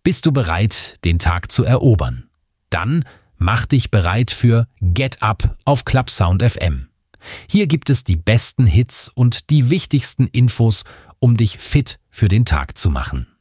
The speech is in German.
Bist du bereit, den Tag zu erobern? Dann mach dich bereit für Get Up auf Clubsound FM. Hier gibt es die besten Hits und die wichtigsten Infos, um dich fit für den Tag zu machen.